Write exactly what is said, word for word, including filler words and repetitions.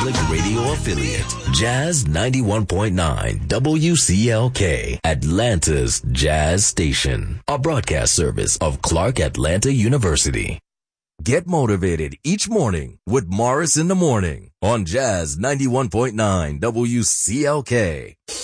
Public Radio affiliate, Jazz ninety-one point nine W C L K, Atlanta's Jazz Station, a broadcast service of Clark Atlanta University. Get motivated each morning with Morris in the Morning on Jazz ninety-one point nine W C L K.